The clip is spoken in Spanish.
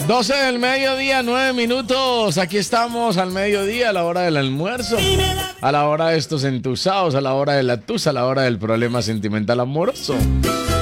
12 del mediodía, 9 minutos. Aquí estamos al mediodía, a la hora del almuerzo, a la hora de estos entusados, a la hora de la tusa, a la hora del problema sentimental amoroso.